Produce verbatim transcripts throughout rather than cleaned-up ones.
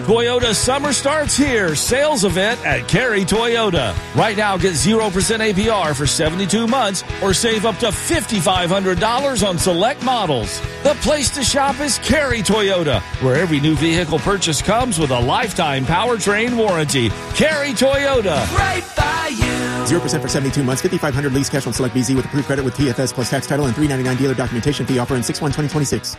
Toyota summer starts here. Sales event at Cary Toyota. Right now, get zero percent A P R for seventy-two months or save up to five thousand five hundred dollars on select models. The place to shop is Cary Toyota, where every new vehicle purchase comes with a lifetime powertrain warranty. Cary Toyota. Right by you. zero percent for seventy-two months, five thousand five hundred dollars lease cash on select B Z with approved credit with T F S plus tax title and three ninety-nine dealer documentation fee offer in six one twenty twenty-six.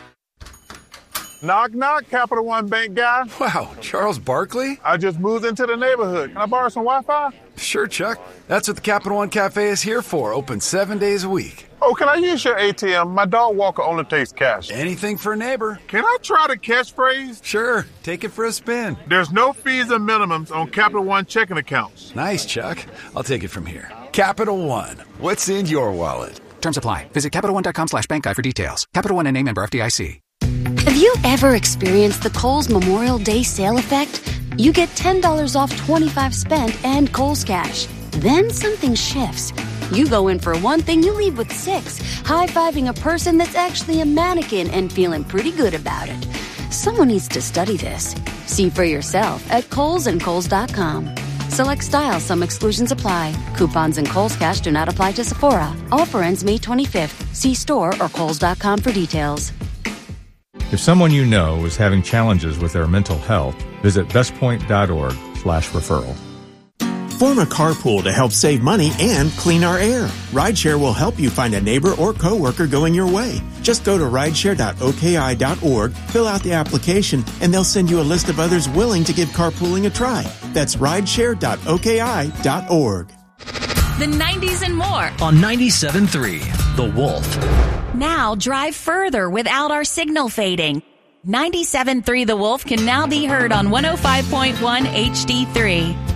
Knock, knock, Capital One Bank guy. Wow, Charles Barkley? I just moved into the neighborhood. Can I borrow some Wi-Fi? Sure, Chuck. That's what the Capital One Cafe is here for, open seven days a week. Oh, can I use your A T M? My dog walker only takes cash. Anything for a neighbor. Can I try the catchphrase? Sure, take it for a spin. There's no fees or minimums on Capital One checking accounts. Nice, Chuck. I'll take it from here. Capital One. What's in your wallet? Terms apply. Visit CapitalOne.com slash bank guide for details. Capital One N A member F D I C. Have you ever experienced the Kohl's Memorial Day sale effect? You get ten dollars off twenty-five spent and Kohl's Cash. Then something shifts. You go in for one thing, you leave with six, high-fiving a person that's actually a mannequin and feeling pretty good about it. Someone needs to study this. See for yourself at Kohl's and Kohl's dot com. Select styles, some exclusions apply. Coupons and Kohl's Cash do not apply to Sephora. Offer ends May twenty-fifth. See store or Kohl's dot com for details. If someone you know is having challenges with their mental health, visit bestpoint.org slash referral. Form a carpool to help save money and clean our air. Rideshare will help you find a neighbor or coworker going your way. Just go to rideshare dot O K I dot org, fill out the application, and they'll send you a list of others willing to give carpooling a try. That's rideshare dot O K I dot org. The nineties and more on ninety-seven point three The Wolf. Now drive further without our signal fading. ninety-seven point three The Wolf can now be heard on one oh five point one H D three.